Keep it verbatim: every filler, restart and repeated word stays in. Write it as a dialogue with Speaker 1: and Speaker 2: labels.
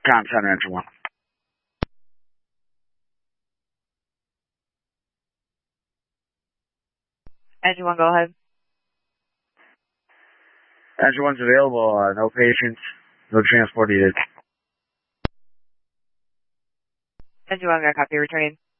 Speaker 1: Con Center, Engine one.
Speaker 2: Engine one, go ahead.
Speaker 1: Engine one's available, uh, no patients, no transport needed.
Speaker 2: Engine one, got a copy, returning.